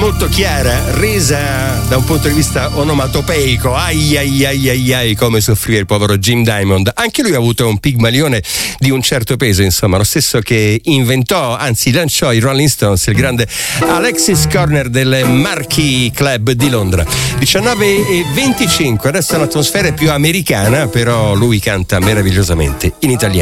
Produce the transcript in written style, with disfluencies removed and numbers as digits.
molto chiara, resa da un punto di vista onomatopeico. Ai ai ai ai ai, come soffriva il povero Jim Diamond. Anche lui ha avuto un pigmalione di un certo peso, insomma, lo stesso che inventò, anzi lanciò i Rolling Stones, il grande Alexis Corner del Marquee Club di Londra. 19:25, adesso è un'atmosfera più americana, però lui canta meravigliosamente in italiano.